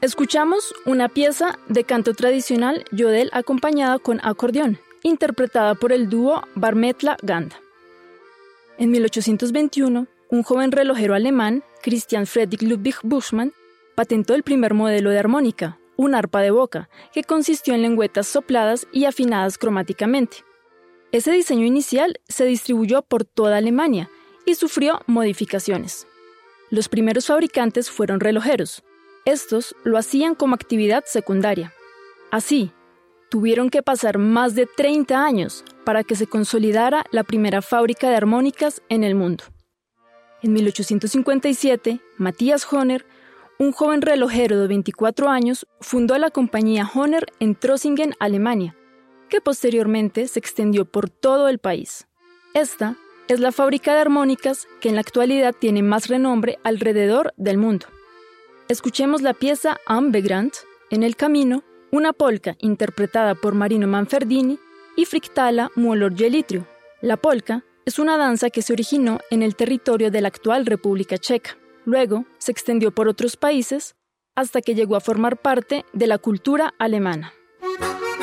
Escuchamos una pieza de canto tradicional yodel acompañada con acordeón, interpretada por el dúo Bar-Metla Ganda. En 1821, un joven relojero alemán, Christian Friedrich Ludwig Buchmann, patentó el primer modelo de armónica, un arpa de boca, que consistió en lengüetas sopladas y afinadas cromáticamente. Ese diseño inicial se distribuyó por toda Alemania y sufrió modificaciones. Los primeros fabricantes fueron relojeros. Estos lo hacían como actividad secundaria. Así, tuvieron que pasar más de 30 años para que se consolidara la primera fábrica de armónicas en el mundo. En 1857, Matthias Hohner, un joven relojero de 24 años, fundó la compañía Hohner en Trossingen, Alemania, que posteriormente se extendió por todo el país. Esta es la fábrica de armónicas que en la actualidad tiene más renombre alrededor del mundo. Escuchemos la pieza Am Wegrand, en el camino, una polka interpretada por Marino Manfredini y Friktala Muolor-Jelitrio. La polka es una danza que se originó en el territorio de la actual República Checa. Luego se extendió por otros países hasta que llegó a formar parte de la cultura alemana.